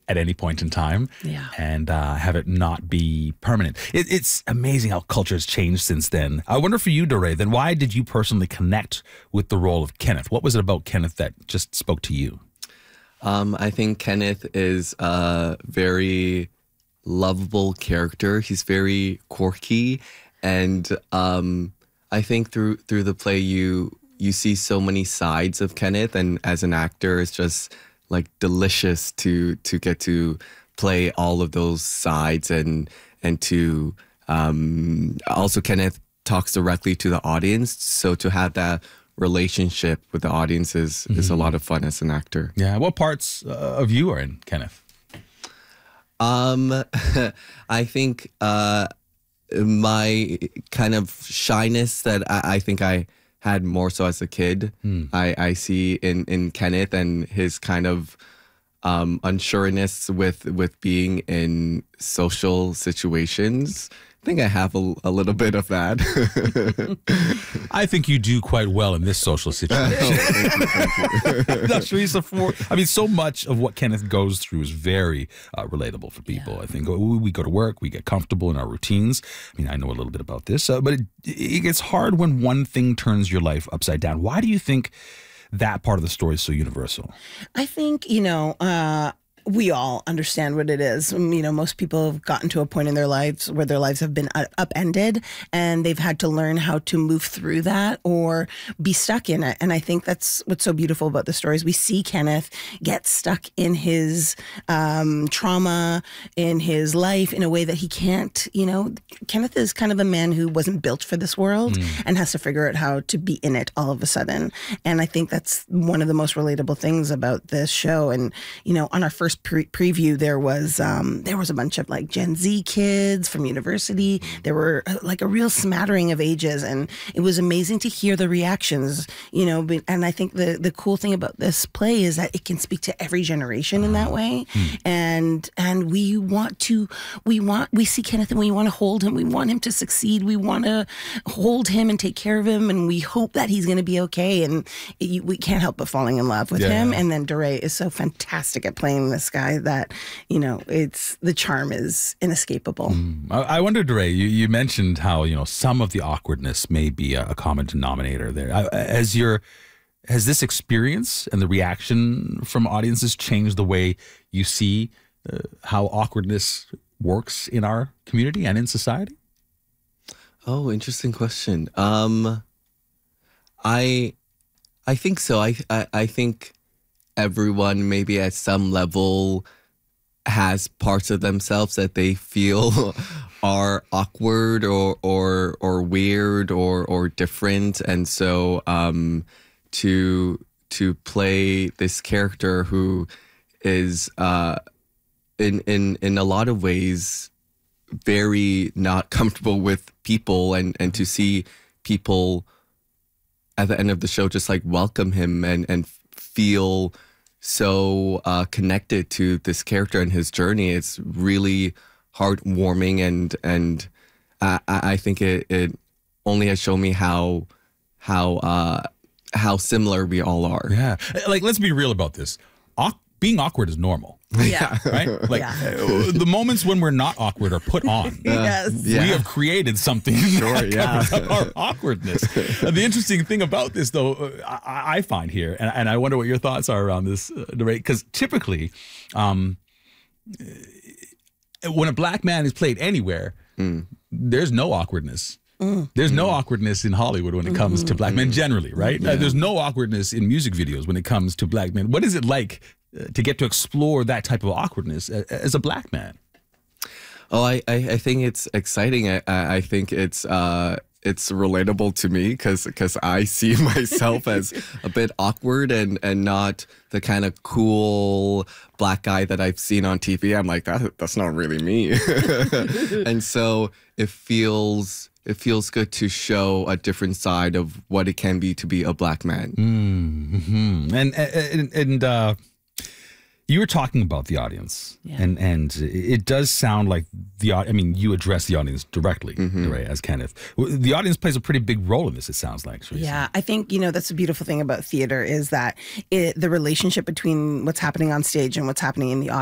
at any point in time, and have it not be permanent. It's amazing how culture has changed since then. I wonder for you, DeRay, then why did you personally connect with the role of Kenneth? What was it about Kenneth that just spoke to you? I think Kenneth is a very lovable character. He's very quirky, and I think through the play you see so many sides of Kenneth, and as an actor, it's just like delicious to get to play all of those sides, and to also Kenneth talks directly to the audience, so to have that relationship with the audience is a lot of fun as an actor. Yeah. What parts of you are in Kenneth? I think my kind of shyness that I think I had more so as a kid, I see in Kenneth, and his kind of unsureness with being in social situations. I think I have a little bit of that. I think you do quite well in this social situation. That's Teresa Ford. I mean, so much of what Kenneth goes through is very relatable for people. I think we go to work, we get comfortable in our routines. I mean, I know a little bit about this, but it gets hard when one thing turns your life upside down. Why do you think that part of the story is so universal? I think, we all understand what it is. Most people have gotten to a point in their lives where their lives have been upended, and they've had to learn how to move through that or be stuck in it. And I think that's what's so beautiful about the stories. We see Kenneth get stuck in his trauma, in his life, in a way that he can't, Kenneth is kind of a man who wasn't built for this world and has to figure out how to be in it all of a sudden. And I think that's one of the most relatable things about this show. And, on our first preview, there was a bunch of like Gen Z kids from university. There were like a real smattering of ages, and it was amazing to hear the reactions. And I think the cool thing about this play is that it can speak to every generation in that way. And we see Kenneth and we want to hold him. We want him to succeed. We want to hold him and take care of him, and we hope that he's going to be okay. And we can't help but falling in love with him. And then DeRay is so fantastic at playing this guy that, it's the charm is inescapable. I wonder, DeRay, you mentioned how, some of the awkwardness may be a common denominator there. Has this experience and the reaction from audiences changed the way you see how awkwardness works in our community and in society? Oh, interesting question. I think so. I think everyone maybe at some level has parts of themselves that they feel are awkward or weird or different, and so to play this character who is in a lot of ways very not comfortable with people, and to see people at the end of the show just like welcome him and feel so connected to this character and his journey. It's really heartwarming, and I think it only has shown me how similar we all are. Yeah, like let's be real about this. Being awkward is normal. Yeah. Right? Like the moments when we're not awkward are put on. Yes. We have created something that covers up our awkwardness. The interesting thing about this, though, I find here, and I wonder what your thoughts are around this, DeRay, because typically when a black man is played anywhere, there's no awkwardness. There's no awkwardness in Hollywood when it comes to black men generally, right? There's no awkwardness in music videos when it comes to black men. What is it like to get to explore that type of awkwardness as a black man? Oh, I think it's exciting. I think it's relatable to me because I see myself as a bit awkward and not the kind of cool black guy that I've seen on TV. I'm like, that's not really me. And so it feels good to show a different side of what it can be to be a black man. And you were talking about the audience, and it does sound like you address the audience directly, DeRay, as Kenneth. The audience plays a pretty big role in this, it sounds like. Teresa. Yeah, I think, that's the beautiful thing about theater is that the relationship between what's happening on stage and what's happening in the audience